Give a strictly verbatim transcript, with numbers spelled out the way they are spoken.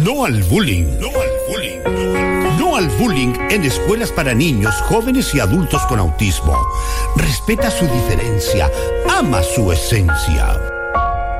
No al bullying. No al bullying. No al bullying en escuelas para niños, jóvenes y adultos con autismo. Respeta su diferencia. Ama su esencia.